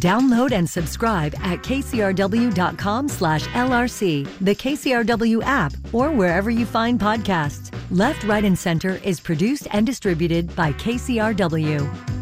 Download and subscribe at kcrw.com/LRC, the KCRW app, or wherever you find podcasts. Left, Right, and Center is produced and distributed by KCRW.